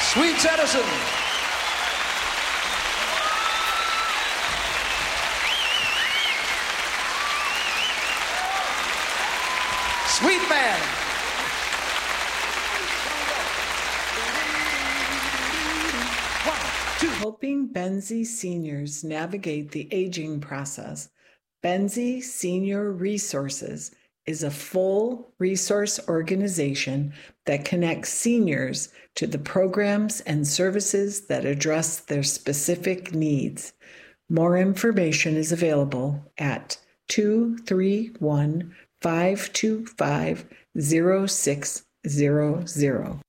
Sweets Edison. Sweet Man. Helping Benzie seniors navigate the aging process, Benzie Senior Resources is a full resource organization that connects seniors to the programs and services that address their specific needs. More information is available at 231-525-0600.